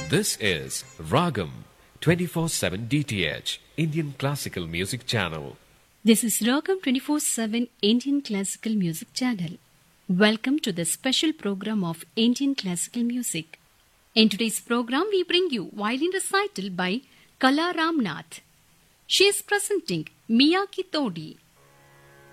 This is Ragam 24/7 DTH Indian Classical Music Channel. This is Ragam 24/7 Indian Classical Music Channel. Welcome to the special program of Indian Classical Music. In today's program, we bring you violin recital by Kala Ramnath. She is presenting Miyaki Todi.